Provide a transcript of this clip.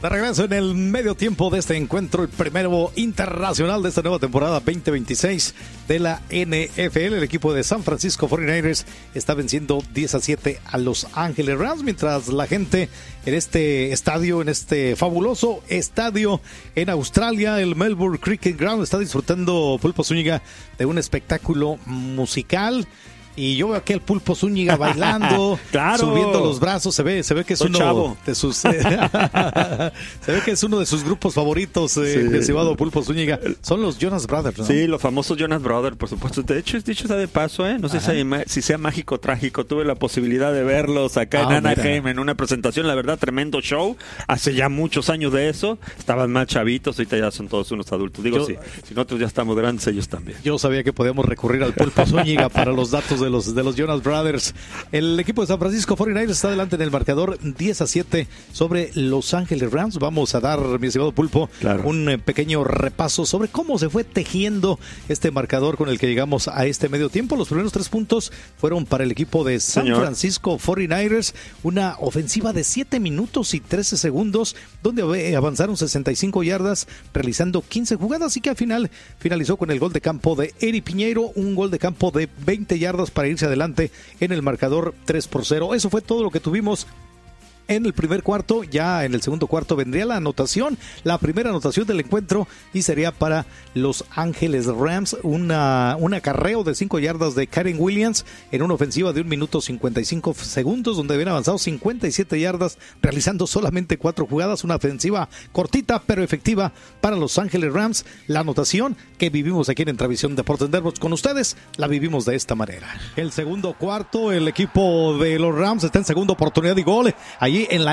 De regreso en el medio tiempo de este encuentro, el primero internacional de esta nueva temporada 2026 de la NFL. El equipo de San Francisco 49ers está venciendo 10-7 a Los Ángeles Rams, mientras la gente en este estadio, en este fabuloso estadio en Australia, el Melbourne Cricket Ground, está disfrutando Pulpo Zúñiga de un espectáculo musical. Y yo veo aquí al Pulpo Zúñiga bailando, claro, subiendo los brazos. Se ve que es uno de sus se ve que es uno de sus grupos favoritos, de estimado Pulpo Zúñiga. Son los Jonas Brothers, ¿no? Sí, los famosos Jonas Brothers, por supuesto. De hecho, dicho sea de paso, no sé si sea mágico o trágico. Tuve la posibilidad de verlos acá en Anaheim en una presentación. La verdad, tremendo show. Hace ya muchos años de eso. Estaban más chavitos, ahorita ya son todos unos adultos. Digo, si nosotros ya estamos grandes, ellos también. Yo sabía que podíamos recurrir al Pulpo Zúñiga para los datos de los Jonas Brothers. El equipo de San Francisco 49ers está adelante en el marcador 10-7 sobre Los Ángeles Rams. Vamos a dar, mi estimado Pulpo, un pequeño repaso sobre cómo se fue tejiendo este marcador con el que llegamos a este medio tiempo. Los primeros 3 puntos fueron para el equipo de San Francisco 49ers, una ofensiva de 7 minutos y 13 segundos, donde avanzaron 65 yardas, realizando 15 jugadas, y que al final finalizó con el gol de campo de Eri Piñeiro, un gol de campo de 20 yardas para irse adelante en el marcador 3-0. Eso fue todo lo que tuvimos en el primer cuarto. Ya en el segundo cuarto vendría la anotación, la primera anotación del encuentro, y sería para Los Ángeles Rams, un acarreo de 5 yardas de Karen Williams en una ofensiva de 1 minuto 55 segundos, donde habían avanzado 57 yardas, realizando solamente 4 jugadas. Una ofensiva cortita pero efectiva para Los Ángeles Rams. La anotación que vivimos aquí en Entravisión Deportes Networks con ustedes, la vivimos de esta manera. El segundo cuarto, el equipo de los Rams está en segunda oportunidad y gol. Allí en la